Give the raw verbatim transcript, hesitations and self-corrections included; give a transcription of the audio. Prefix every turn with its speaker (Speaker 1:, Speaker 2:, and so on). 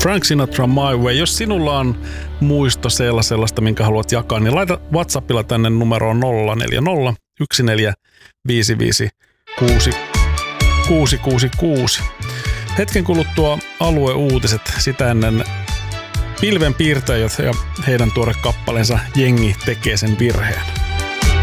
Speaker 1: Frank Sinatra My Way. Jos sinulla on muisto sellaista, minkä haluat jakaa, niin laita WhatsAppilla tänne numeroon nolla neljä nolla yksi neljä viisi viisi kuusi kuusi kuusi kuusi. Hetken kuluttua alueuutiset, sitä ennen pilvenpiirtäjät ja heidän tuore kappaleensa Jengi tekee sen virheen.